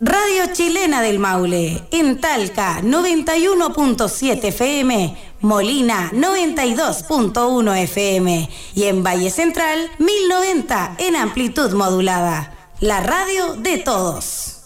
Radio Chilena del Maule, en Talca 91.7 FM, Molina 92.1 FM y en Valle Central 1090 en amplitud modulada. La radio de todos.